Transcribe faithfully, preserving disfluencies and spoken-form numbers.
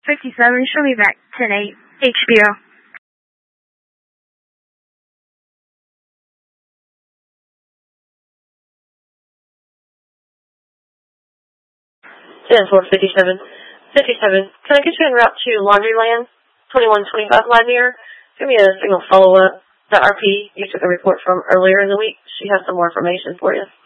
fifty-seven, show me back, ten eight, H B O. ten four, fifty-seven. fifty-seven, can I get you en route to Laundryland, twenty-one twenty-five Lanier? Give me a signal follow-up. The R P you took a report from earlier in the week. She has some more information for you.